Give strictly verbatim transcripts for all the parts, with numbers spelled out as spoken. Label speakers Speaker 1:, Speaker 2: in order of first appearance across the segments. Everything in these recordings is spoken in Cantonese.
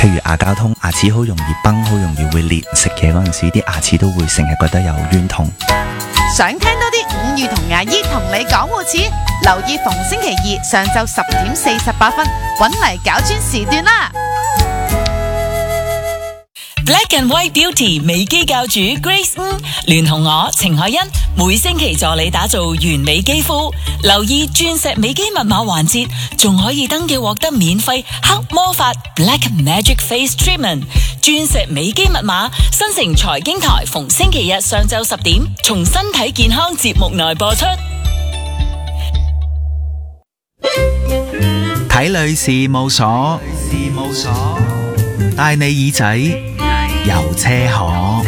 Speaker 1: 譬如牙膠痛，牙齒好容易崩，好容易會裂，食嘢嗰陣時啲牙齒都會成日覺得有冤痛。
Speaker 2: 想聽多啲五月同牙醫同你講護齒，留意逢星期二上晝十點四十八分，搵嚟搞專時段啦。
Speaker 3: Black and White Beauty 美肌教主 Grace 吳聯同我程海欣每星期助你打造完美肌膚，留意鑽石美肌密碼環節，仲可以登記獲得免費黑魔法 Black Magic Face Treatment。鑽石美肌密碼新城財經台逢星期日上晝十點從身體健康節目內播出。
Speaker 1: 睇女事務所，事務所帶你耳仔遊車河。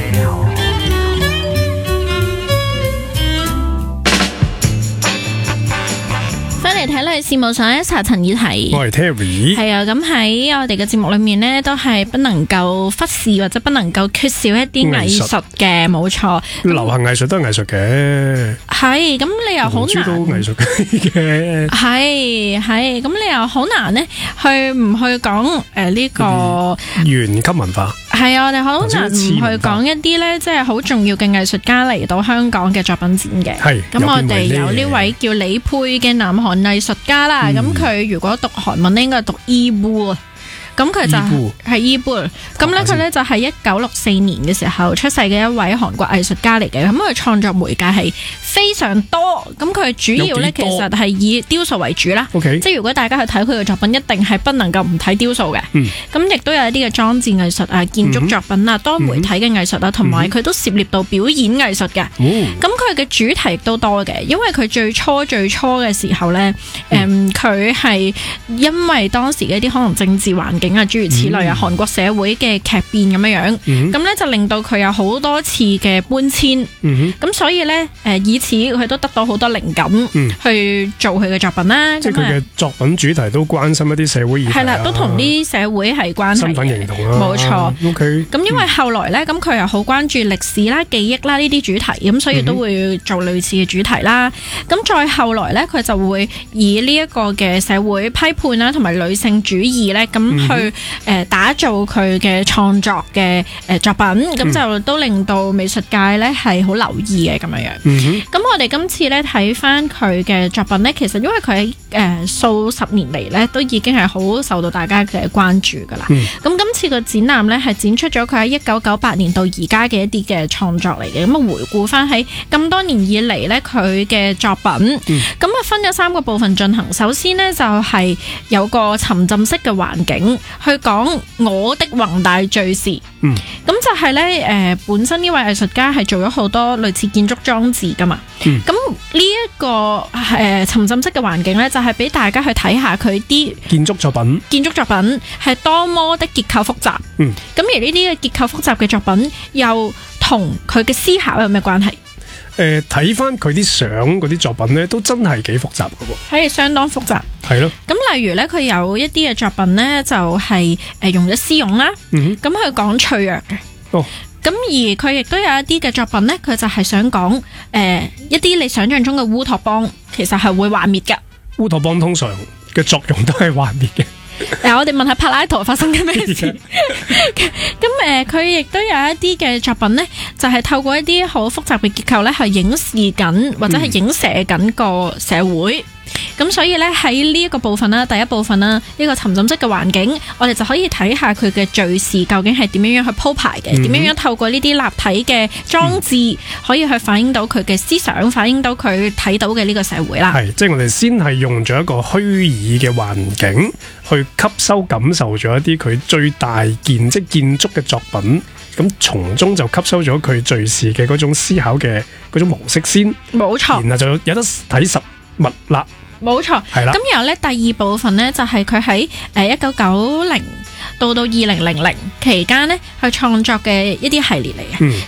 Speaker 4: 翻嚟睇女事務所一查陳議題，
Speaker 5: 我係 Terry，
Speaker 4: 係啊，咁喺我哋嘅節目裏面呢，都係不能夠忽視或者不能夠缺少一啲藝術嘅，冇錯。
Speaker 5: 流行藝術都係藝術嘅，
Speaker 4: 係咁你又好難，
Speaker 5: 都藝術嘅，
Speaker 4: 係係咁你又好難呢，去唔去講誒呢個
Speaker 5: 原級文化？
Speaker 4: 係啊，我哋好難唔去講一啲咧，即係好重要嘅藝術家嚟到香港嘅作品展嘅。
Speaker 5: 係
Speaker 4: 咁，我哋有呢位叫李佩嘅南韓藝術家啦。咁佢、嗯、如果讀韓文咧，應該係讀伊布啊。咁佢就係伊布，咁咧佢咧就係一九六四年嘅時候出世嘅一位韓國藝術家嚟嘅。咁佢創作媒介係非常多，咁佢主要咧其實係以雕塑為主啦。
Speaker 5: Okay.
Speaker 4: 即係如果大家去睇佢嘅作品，一定係不能夠唔睇雕塑嘅。咁亦都有一啲嘅裝置藝術啊、建築作品啊、多媒體嘅藝術啊，同埋佢都涉獵到表演藝術嘅。咁佢嘅主題亦都多嘅，因為佢最初最初嘅時候咧，誒佢係因為當時嘅一啲可能政治環境啊，諸如此類啊，韓國社會嘅劇變咁樣樣，咁咧、嗯、就令到佢有好多次嘅搬遷，咁、嗯、所以咧誒以此佢都得到好多靈感、嗯、去做佢嘅作品啦。
Speaker 5: 即係佢嘅作品主題都關心一啲社會議題、啊，係啦，
Speaker 4: 都同啲社會係關係嘅，
Speaker 5: 身份認同啦，
Speaker 4: 冇錯。
Speaker 5: OK，
Speaker 4: 咁因為後來咧，咁佢又好關注歷史啦、記憶啦呢啲主題，咁所以都會做類似嘅主題啦。咁、嗯、再後來咧，佢就會以呢一個嘅社會批判啦，同埋女性主義咧，咁去、嗯。誒、呃，打造佢嘅創作嘅誒、呃、作品，咁、嗯、就都令到美術界咧係好留意嘅咁樣樣。咁、嗯、我哋今次咧睇翻佢嘅作品咧，其實因為佢喺誒數十年嚟咧，都已經係好受到大家嘅關注噶啦。咁、嗯、今次個展覽咧係展出咗佢喺一九九八年到而家嘅一啲嘅創作嚟嘅。咁啊回顧翻喺咁多年以嚟咧，佢嘅作品，咁啊、嗯、分咗三個部分進行。首先呢，就係、是、有個沉浸式嘅環境。去講我的宏大敘事，咁、嗯、就係咧誒，本身呢位藝術家係做咗好多類似建築裝置噶嘛，咁呢一個誒、呃、沉浸式嘅環境咧，就係、是、俾大家去睇下佢啲
Speaker 5: 建築作品，建
Speaker 4: 築作品係多麼的結構複雜，咁、嗯、而呢啲嘅結構複雜嘅作品又同佢嘅思考有咩關係？
Speaker 5: 誒，睇翻佢啲相嗰啲作品咧，都真係幾複雜噶喎，
Speaker 4: 係相當複雜。
Speaker 5: 係咯。
Speaker 4: 咁例如咧，佢有一啲嘅作品咧，就係、是、誒用咗絲絨啦，咁佢講脆弱嘅。哦。咁而佢亦都有一啲嘅作品咧，佢就係想講誒、呃、一啲你想象中嘅烏托邦，其實係會幻滅嘅。烏
Speaker 5: 托邦通常嘅作用都係幻滅嘅。
Speaker 4: 誒，我哋問下柏拉圖發生緊咩事？咁誒，佢亦都有一啲嘅作品呢，就係、是、透過一啲好複雜嘅結構咧，去影視緊或者係影射緊個社會。咁、嗯、所以咧喺呢一個部分啦，第一部分啦，呢、這個沉浸式嘅環境，我哋就可以睇下佢嘅敘事究竟係點樣樣去鋪排嘅，點、嗯、樣樣透過呢啲立體嘅裝置，嗯、可以去反映到佢嘅思想，反映到佢睇到嘅呢個社會啦。
Speaker 5: 係，即係我哋先係用咗一個虛擬嘅環境去吸收感受咗一啲佢最大建即建築嘅作品，咁從中就吸收咗佢敘事嘅嗰種思考嘅嗰種模式先。冇錯。然後就有得睇實物啦。
Speaker 4: 冇錯，係啦。咁然後咧，第二部分咧就係佢喺誒一九九零到到二零零零期間咧去創作嘅一啲系列嚟嘅。咁呢啲嘅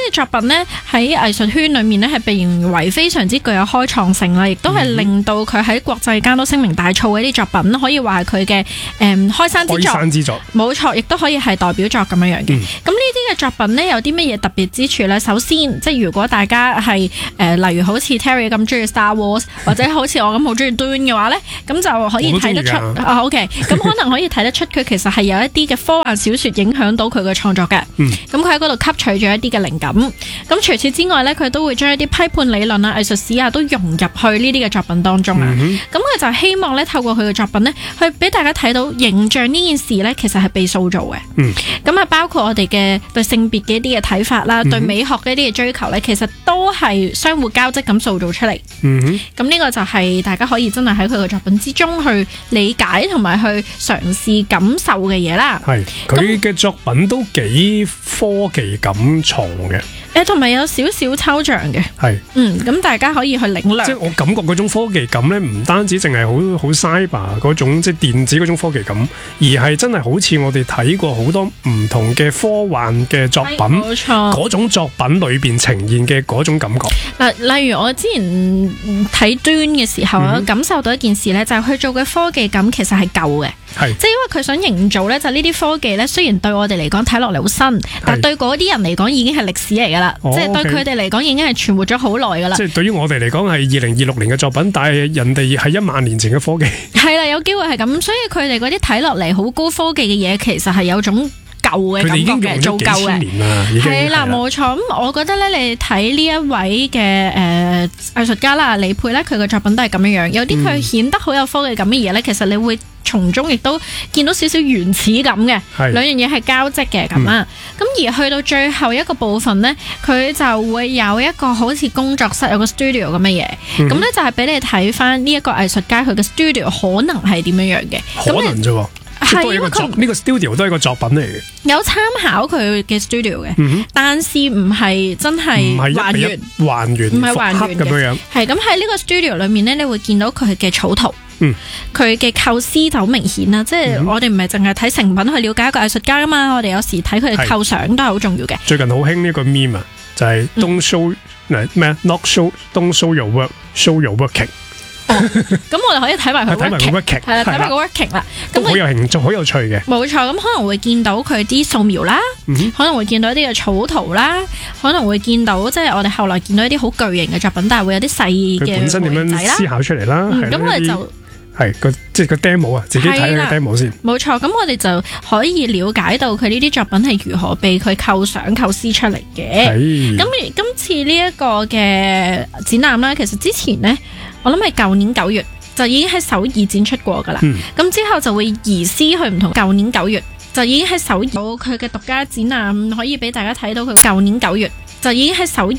Speaker 4: 嘅作品呢，喺藝術圈裏面呢，係被認為非常之具有開創性啦，亦都係令到佢喺國際間都聲名大噪嘅一啲作品，可以話係佢嘅誒開山之作。開
Speaker 5: 山之作，
Speaker 4: 冇錯，亦都可以係代表作咁樣樣嘅。咁呢啲嘅作品呢，有啲乜嘢特別之處呢？首先，即係如果大家係誒、呃，例如好似 Terry 咁中意 Star Wars， 或者好似我咁好中意 Dune 嘅話呢，咁就可以睇得出啊。OK， 咁可能可以睇得出佢其實係有一啲嘅科幻小說影響到佢嘅創作嘅。咁佢喺嗰度吸取咗一啲嘅靈感。咁除此之外呢，佢都會將一啲批判理論啊、藝術史啊都融入去呢啲嘅作品當中啊。咁、嗯、佢就希望咧透過佢嘅作品呢，去俾大家睇到形象呢件事呢，其實係被塑造嘅。咁、嗯、啊，包括我哋嘅對性別嘅一啲嘅睇法啦、嗯，對美學嘅一啲嘅追求呢，其實都係相互交織咁塑造出嚟。咁、嗯、呢個就係大家可以真係喺佢嘅作品之中去理解同埋去嘗試感受嘅嘢啦。係
Speaker 5: 佢嘅作品都幾科技感重嘅。
Speaker 4: 誒，同埋有少少抽象嘅，係，嗯，咁大家可以去領略。
Speaker 5: 即係我感覺嗰種科技感咧，唔單止淨係好好 cyber 嗰種即係電子嗰種科技感，而係真係好似我哋睇過好多唔同嘅科幻嘅作品，冇錯，嗰種作品裏邊呈現嘅嗰種感覺。
Speaker 4: 嗱，例如我之前睇端嘅時候，我、嗯、感受到一件事咧，就係佢做嘅科技感其實係舊嘅，係，即係因為佢想營造咧，就呢啲科技咧，雖然對我哋嚟講睇落嚟好新，但係對嗰啲人嚟講已經係歷史嚟噶啦。哦、即係對佢哋嚟講已經係存活咗好耐噶啦。
Speaker 5: 即係對於我哋嚟講係二零二六年嘅作品，但係人哋係一萬年前嘅科技。係
Speaker 4: 啦，有機會係咁，所以佢哋嗰啲睇落嚟好高科技嘅嘢，其實係有種舊嘅感覺嘅，做舊嘅。係啦，冇錯。咁我覺得咧，你睇呢一位嘅誒藝術家啦，李佩咧，佢嘅作品都係咁樣樣。有啲佢顯得好有科技感嘅嘢咧，其實你會從中亦都見到少少原始感嘅，兩樣嘢係交織嘅咁啊。咁、嗯、而去到最後一個部分呢，佢就會有一個好似工作室有個 studio 咁嘅嘢，咁、嗯、呢就係俾你睇翻呢一個藝術家佢嘅 studio 可能係點樣樣嘅，
Speaker 5: 可能啫喎。係因為佢呢個 studio 都係一個作品嚟嘅，
Speaker 4: 有參考佢嘅 studio 嘅、嗯，但是唔係真係還原，
Speaker 5: 還原唔係還原咁樣樣。係咁喺
Speaker 4: 呢個 studio 裏面呢，你會見到佢嘅草圖。
Speaker 5: 嗯，
Speaker 4: 佢嘅構思就好明顯啦，即係我哋唔係淨係睇成品去了解一個藝術家噶嘛，我哋有時睇佢嘅構想都係好重要嘅。
Speaker 5: 最近好興呢個 meme 啊，就係 don't show 咩、嗯、not show don't show your work show your working。
Speaker 4: 咁、哦、我哋可以睇埋佢 working， 係啦，睇埋個 working 啦，咁
Speaker 5: 好有興趣，好有趣嘅。
Speaker 4: 冇錯，咁可能會見到佢啲素描啦、嗯，可能會見到一啲嘅草圖啦，可能會見到即係、就是、我哋後來見到一啲好巨型嘅作品，但係會有啲細嘅
Speaker 5: 佢本身點樣思考出嚟啦。咁、嗯、我哋就。係個即係個 demo 啊，自己睇個 demo 先。冇錯，咁我哋就可以了解到佢呢啲作品係如何被佢構想構思出嚟嘅。咁今次呢一個嘅展覽啦，其實之前呢，我諗係舊年九月就已經喺首爾展出過噶啦。咁、嗯、之後就會移師去唔同。舊年九月就已經喺首爾有佢嘅獨家展覽，可以俾大家睇到佢。舊年九月就已經喺首爾